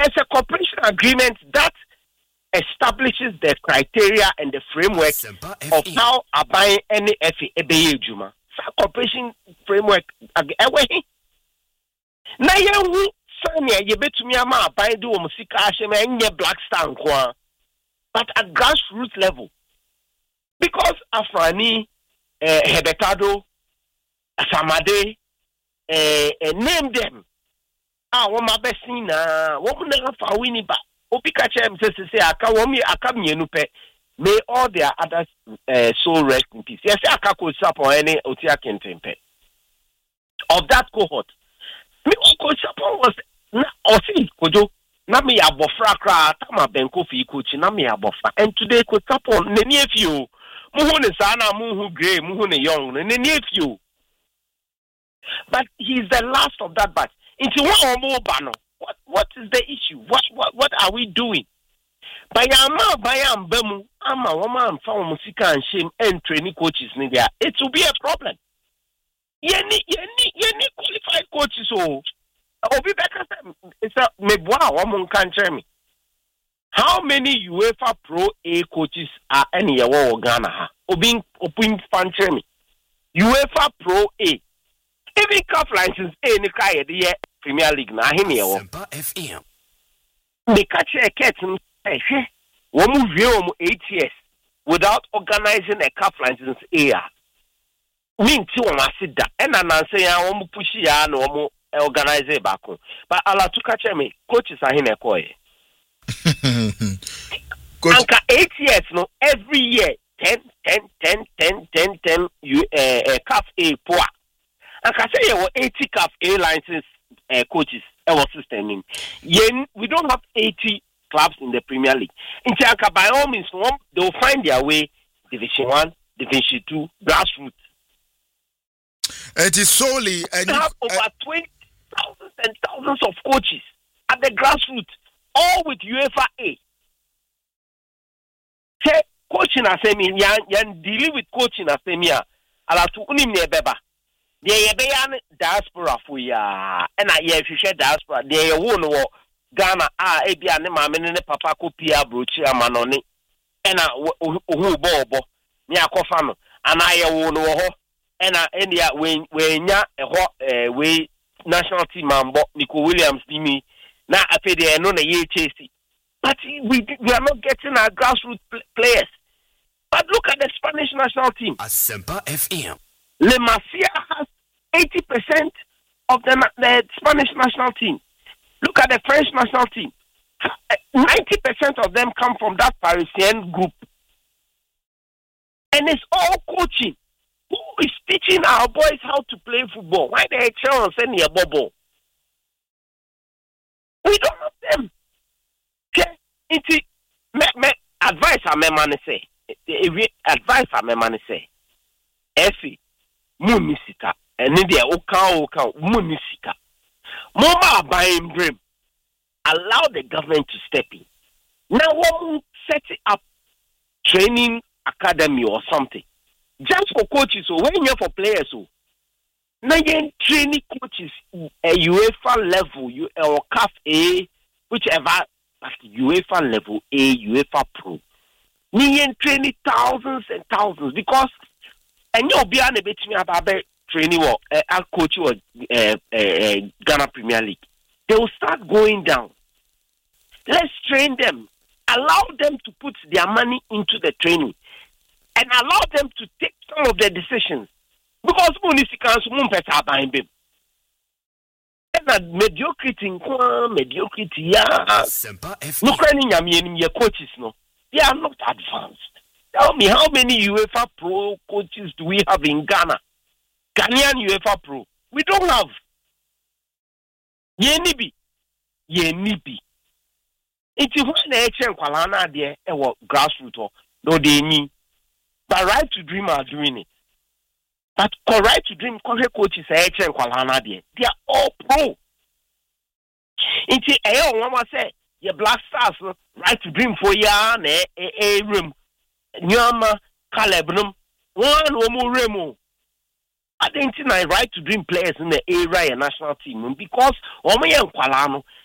there's a cooperation agreement that establishes the criteria and the framework of how a buying any FA Juma. Cooperation framework na yehu sanya yebetumi ama aban de wo musika ahema enye Black Star nkwa but at grassroots level because Afrani Hebetado Samade name them wo mabesin na wo na fa wini ba obi ka chem say aka wo mi aka mienu pe may all their others soul rest in peace. Yes, aka ko support any Otia Kentempe of that cohort. Me coach support was na osi kojo na me abofra kra tama benko fi coach na me abofra and today coach support ne niefio mu hu ne sa na mu hu grey mu hu ne young ne niefio but he's the last of that batch into one more banner. What is the issue? What are we doing? Bayama bayam bemu ama woman found musika and shame and training coaches in there. It will be a problem. Yeni qualified coaches so obi beka it's a mebwa woman can tell me. How many UEFA Pro A coaches are any yawo Ghana ha? Obi fan tell me. UEFA Pro A. Even CAF license A ni kai the Premier League na him yawo. Sempa FM. Me catch a cat we move 8 years without organizing a CAF license A. Mean to one sit that and say I want push ya no more organize it back. But Allah to catch me, coaches are in a coy. Anka 8 years no every year 10 CAF A poor. Anka say you 80 CAF A license coaches our system. We don't have 80 clubs in the Premier League. In Chanka, by all means, they'll find their way Division 1, Division 2, grassroots. It is solely and have over 20,000 and thousands of coaches at the grassroots, all with UEFA A. Say coaching asemi, yan dealing with coaching asemi ala tu unim ne beba. They be diaspora for ya, and I share diaspora. They won wo Ghana ebia ne maame ne papa ko pia brochi amanoni, and who bobo ni akofa no, and I won wo and India when nya we national team mambo Nico Williams dimi na afede no na ye chase. But we are not getting our grassroots players. But look at the Spanish national team. Asempa FM. Le Masia has 80% of the Spanish national team. Look at the French national team. 90% of them come from that Parisian group. And it's all coaching. Who is teaching our boys how to play football? Why the hell send a bubble? We don't have them. Okay? It's advice I man say. Advice I man say. Effie, munisika. And India oka munisika. Mama buying dream. Allow the government to step in. Now one set up training academy or something. Just for coaches, so when you're for players, so now you're training coaches at UEFA level, or CAF A, whichever, but UEFA level A, UEFA Pro. You're training thousands and thousands because, and you'll be on a bit about training or coach or Ghana Premier League. They will start going down. Let's train them. Allow them to put their money into the training. And allow them to take some of the decisions. Because municipalities won't behind them. And mediocrity, yeah. Look at your coaches, no. They are not advanced. Tell me, how many UEFA Pro coaches do we have in Ghana? Ghanaian UEFA Pro. We don't have. Yenibi. It's when the HM Kwalana there, grassroots, no, they need. But Right to Dream are doing it. But Right to Dream coaches are HM Kwalana there. They are all pro. It's a woman say, your Black Stars, Right to Dream for ya, a room. Nyama, Calebnum, one or more remo. I think I Right to Dream players in the area national team because Omeyan Kwalano,